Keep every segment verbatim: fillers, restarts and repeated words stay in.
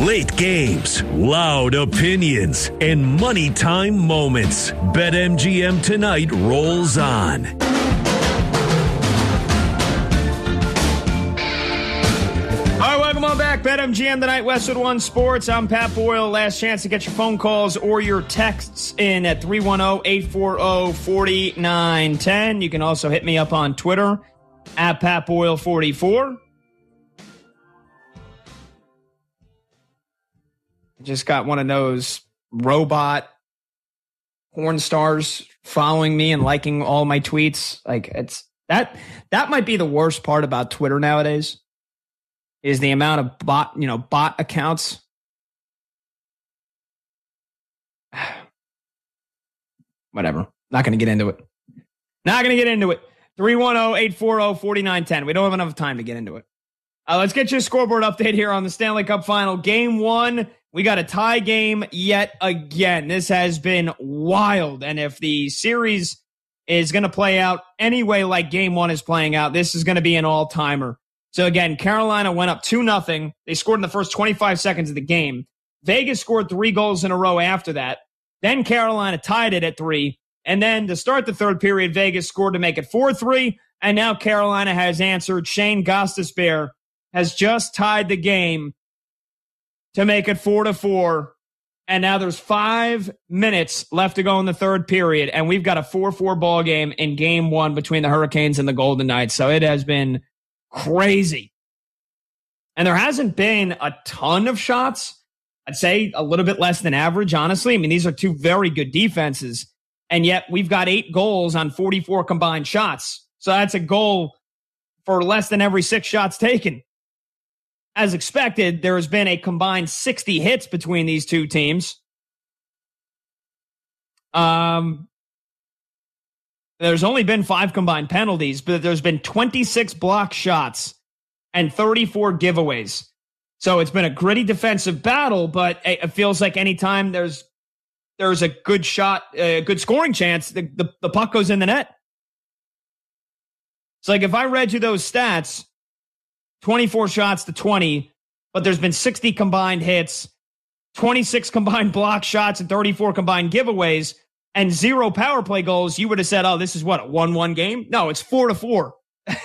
Late games, loud opinions, and money time moments. BetMGM tonight rolls on. All right, welcome on back. BetMGM tonight, Westwood One Sports. I'm Pat Boyle. Last chance to get your phone calls or your texts in at three one zero, eight four zero, four nine one zero. You can also hit me up on Twitter at Pat Boyle forty-four. Just got one of those robot porn stars following me and liking all my tweets. Like it's that that might be the worst part about Twitter nowadays. Is the amount of bot, you know, bot accounts. Whatever. Not going to get into it. Not going to get into it. three one zero, eight four zero, four nine one zero. We don't have enough time to get into it. Uh, let's get your scoreboard update here on the Stanley Cup Final. Game one, we got a tie game yet again. This has been wild. And if the series is going to play out anyway like game one is playing out, this is going to be an all-timer. So again, Carolina went up two nothing. They scored in the first twenty-five seconds of the game. Vegas scored three goals in a row after that. Then Carolina tied it at three. And then to start the third period, Vegas scored to make it four three. And now Carolina has answered. Shane Gostisbehere has just tied the game to make it four to four. And now there's five minutes left to go in the third period. And we've got a four four ball game in game one between the Hurricanes and the Golden Knights. So it has been crazy. And there hasn't been a ton of shots. I'd say a little bit less than average, honestly. I mean, these are two very good defenses. And yet we've got eight goals on forty-four combined shots. So that's a goal for less than every six shots taken. As expected, there has been a combined sixty hits between these two teams. Um, there's only been five combined penalties, but there's been twenty-six block shots and thirty-four giveaways. So it's been a gritty defensive battle, but it feels like anytime there's there's a good shot, a good scoring chance, the, the, the puck goes in the net. It's like if I read you those stats, twenty-four shots to twenty, but there's been sixty combined hits, twenty-six combined block shots, and thirty-four combined giveaways, and zero power play goals, you would have said, oh, this is what, a one one game? No, it's four to four.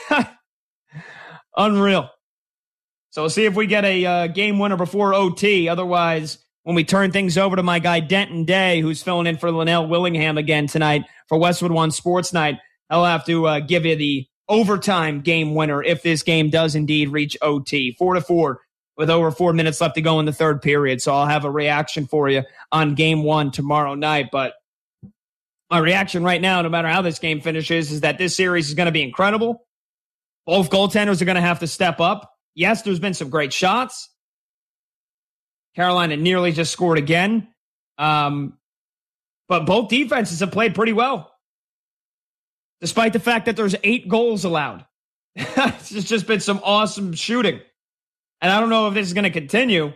Unreal. So we'll see if we get a uh, game winner before O T. Otherwise, when we turn things over to my guy Denton Day, who's filling in for Linnell Willingham again tonight for Westwood One Sports Night, I'll have to uh, give you the overtime game winner if this game does indeed reach O T. Four to four with over four minutes left to go in the third period. So I'll have a reaction for you on game one tomorrow night. But my reaction right now, no matter how this game finishes, is that this series is going to be incredible. Both goaltenders are going to have to step up. Yes, there's been some great shots. Carolina nearly just scored again. Um, but both defenses have played pretty well, despite the fact that there's eight goals allowed. It's just been some awesome shooting. And I don't know if this is going to continue.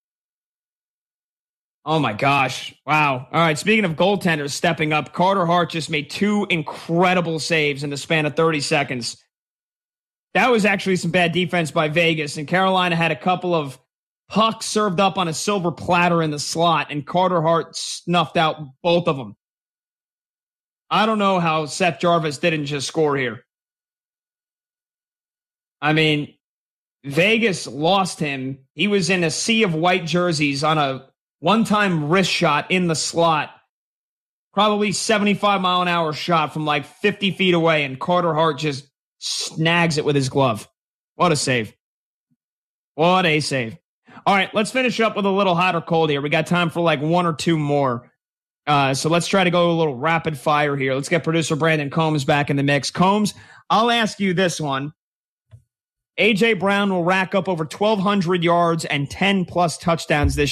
Oh, my gosh. Wow. All right, speaking of goaltenders stepping up, Carter Hart just made two incredible saves in the span of thirty seconds. That was actually some bad defense by Vegas, and Carolina had a couple of pucks served up on a silver platter in the slot, and Carter Hart snuffed out both of them. I don't know how Seth Jarvis didn't just score here. I mean, Vegas lost him. He was in a sea of white jerseys on a one-time wrist shot in the slot. Probably seventy-five mile an hour shot from like fifty feet away, and Carter Hart just snags it with his glove. What a save. What a save. All right, let's finish up with a little hot or cold here. We got time for like one or two more. Uh, so let's try to go a little rapid fire here. Let's get producer Brandon Combs back in the mix. Combs, I'll ask you this one. A J Brown will rack up over twelve hundred yards and ten plus touchdowns this